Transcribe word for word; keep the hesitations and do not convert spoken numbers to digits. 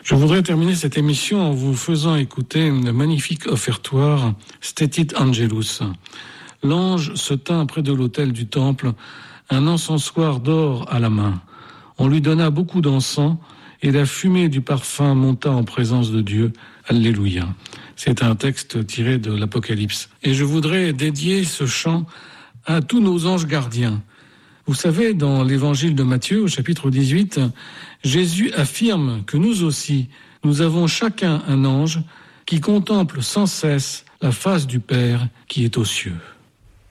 Je voudrais terminer cette émission en vous faisant écouter le magnifique offertoire Stetit Angelus. L'ange se tint près de l'autel du temple, un encensoir d'or à la main. On lui donna beaucoup d'encens et la fumée du parfum monta en présence de Dieu. Alléluia. C'est un texte tiré de l'Apocalypse. Et je voudrais dédier ce chant à tous nos anges gardiens. Vous savez, dans l'évangile de Matthieu, au chapitre dix-huit, Jésus affirme que nous aussi, nous avons chacun un ange qui contemple sans cesse la face du Père qui est aux cieux.